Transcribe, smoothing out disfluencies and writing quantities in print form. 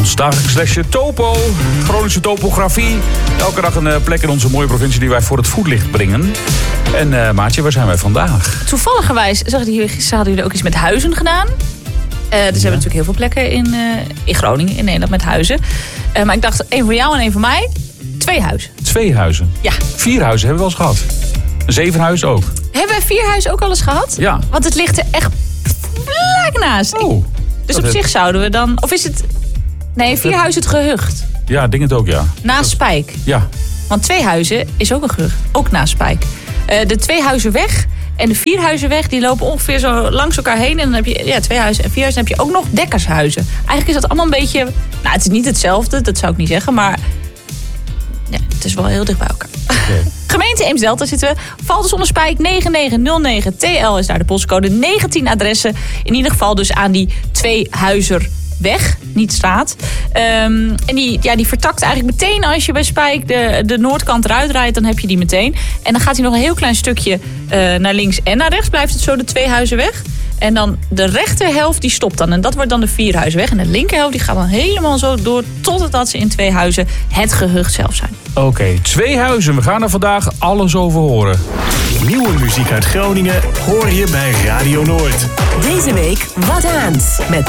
Ons dagelijks lesje topo, Groningse topografie. Elke dag een plek in onze mooie provincie die wij voor het voetlicht brengen. En Maartje, waar zijn wij vandaag? Toevalligerwijs, gisteren hadden jullie ook iets met huizen gedaan. Dus we hebben natuurlijk heel veel plekken in Groningen, in Nederland met huizen. Maar ik dacht, één voor jou en één voor mij. 2 huizen. 2 huizen? Ja. 4 huizen hebben we wel eens gehad. 7 huizen ook. Hebben wij 4 huizen ook al eens gehad? Ja. Want het ligt er echt vlak naast. Oh, dus op zich zouden we dan... Of is het... Nee, 4 huizen het gehucht. Ja, ik denk het ook, ja. Naast Spijk. Ja. Want 2 huizen is ook een gehucht. Ook naast Spijk. De 2 huizen weg en de 4 huizen weg, die lopen ongeveer zo langs elkaar heen. En dan heb je 2 huizen en 4 huizen. Dan heb je ook nog dekkershuizen. Eigenlijk is dat allemaal een beetje... Nou, het is niet hetzelfde, dat zou ik niet zeggen. Maar ja, het is wel heel dicht bij elkaar. Okay. Gemeente Eemsdelta zitten we. Valters Spijk 9909 TL is daar de postcode. 19 adressen. In ieder geval dus aan die 2 huizen weg, niet straat. En die vertakt eigenlijk meteen als je bij Spijk de noordkant eruit rijdt, dan heb je die meteen. En dan gaat hij nog een heel klein stukje naar links en naar rechts. Blijft het zo de 2 huizen weg. En dan de rechterhelft die stopt dan. En dat wordt dan de 4 huizen weg. En de linkerhelft die gaat dan helemaal zo door totdat ze in 2 huizen het gehucht zelf zijn. Oké, 2 huizen. We gaan er vandaag alles over horen. Nieuwe muziek uit Groningen hoor je bij Radio Noord. Deze week Wat Aans met